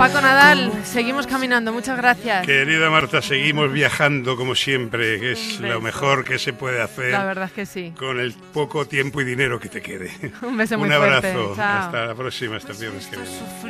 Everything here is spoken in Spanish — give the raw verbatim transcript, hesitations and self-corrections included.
Paco Nadal, seguimos caminando, muchas gracias. Querida Marta, seguimos viajando como siempre, que es lo mejor que se puede hacer. La verdad es que sí. Con el poco tiempo y dinero que te quede. Un beso muy Un fuerte. abrazo. Chao. Hasta la próxima, hasta el viernes que viene.